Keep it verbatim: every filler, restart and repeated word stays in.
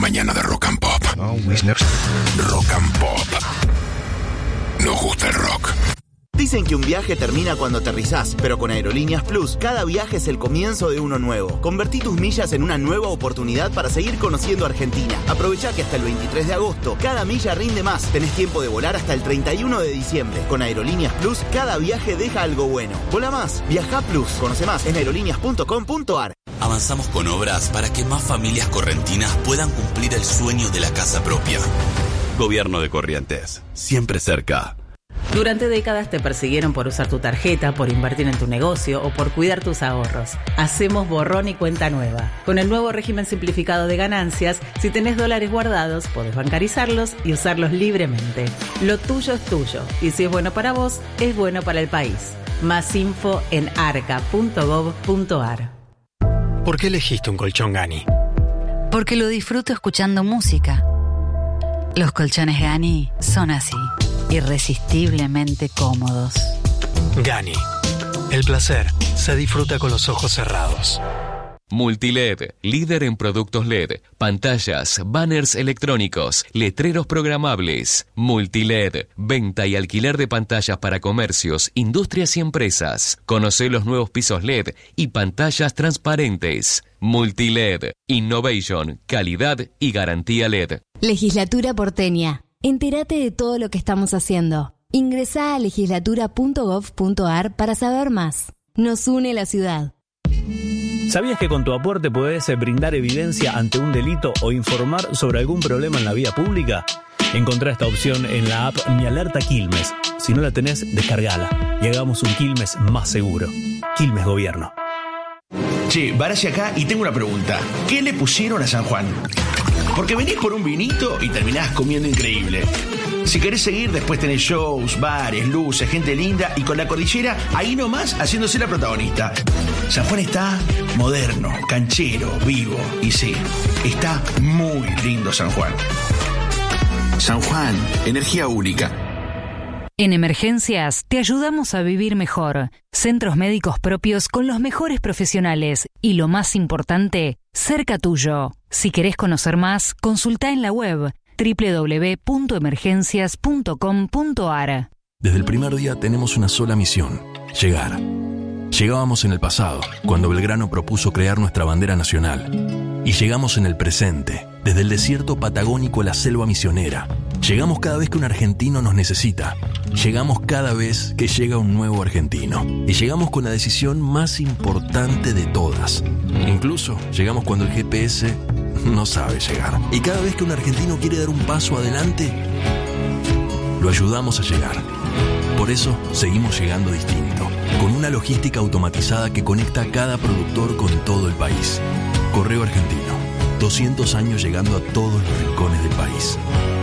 mañana de Rock and Pop. Oh, Wisner. Rock and Pop. Nos gusta el rock. Dicen que un viaje termina cuando aterrizás, pero con Aerolíneas Plus, cada viaje es el comienzo de uno nuevo. Convertí tus millas en una nueva oportunidad para seguir conociendo Argentina. Aprovechá que hasta el veintitrés de agosto, cada milla rinde más. Tenés tiempo de volar hasta el treinta y uno de diciembre. Con Aerolíneas Plus, cada viaje deja algo bueno. Vola más, viaja Plus. Conoce más en aerolíneas punto com punto a r. Avanzamos con obras para que más familias correntinas puedan cumplir el sueño de la casa propia. Gobierno de Corrientes, siempre cerca. Durante décadas te persiguieron por usar tu tarjeta, por invertir en tu negocio o por cuidar tus ahorros. Hacemos borrón y cuenta nueva. Con el nuevo régimen simplificado de ganancias, si tenés dólares guardados, podés bancarizarlos y usarlos libremente. Lo tuyo es tuyo y si es bueno para vos, es bueno para el país. Más info en arca punto gov punto a r. ¿Por qué elegiste un colchón Gani? Porque lo disfruto escuchando música. Los colchones Gani son así. Irresistiblemente cómodos. Gani. El placer se disfruta con los ojos cerrados. Multiled, líder en productos L E D, pantallas, banners electrónicos, letreros programables. Multiled, venta y alquiler de pantallas para comercios, industrias y empresas. Conoce los nuevos pisos L E D y pantallas transparentes. Multiled, innovation, calidad y garantía L E D. Legislatura porteña. Entérate de todo lo que estamos haciendo. Ingresá a legislatura punto gov punto a r para saber más. Nos une la ciudad. ¿Sabías que con tu aporte podés brindar evidencia ante un delito o informar sobre algún problema en la vía pública? Encontrá esta opción en la app Mi Alerta Quilmes. Si no la tenés, descargala y hagamos un Quilmes más seguro. Quilmes Gobierno. Che, Barassi acá y tengo una pregunta. ¿Qué le pusieron a San Juan? Porque venís por un vinito y terminás comiendo increíble. Si querés seguir, después tenés shows, bares, luces, gente linda y con la cordillera ahí nomás haciéndose la protagonista. San Juan está moderno, canchero, vivo y sí, está muy lindo San Juan. San Juan, energía única. En Emergencias te ayudamos a vivir mejor. Centros médicos propios con los mejores profesionales y lo más importante, cerca tuyo. Si querés conocer más, consultá en la web doble u doble u doble u punto emergencias punto com punto a r. Desde el primer día tenemos una sola misión: llegar. Llegábamos en el pasado, cuando Belgrano propuso crear nuestra bandera nacional. Y llegamos en el presente, desde el desierto patagónico a la selva misionera. Llegamos cada vez que un argentino nos necesita. Llegamos cada vez que llega un nuevo argentino. Y llegamos con la decisión más importante de todas. Incluso llegamos cuando el G P S no sabe llegar. Y cada vez que un argentino quiere dar un paso adelante, lo ayudamos a llegar. Por eso seguimos llegando distinto, con una logística automatizada que conecta a cada productor con todo el país. Correo Argentino, doscientos años llegando a todos los rincones del país.